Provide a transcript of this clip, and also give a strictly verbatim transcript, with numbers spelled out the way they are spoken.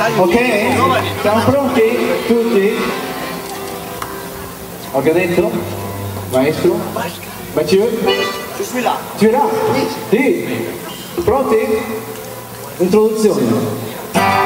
Ok? Siamo pronti? Tutti? Ho detto? Maestro? Ma ci suis là. Tu es là? Sì. Pronti? Introduzione.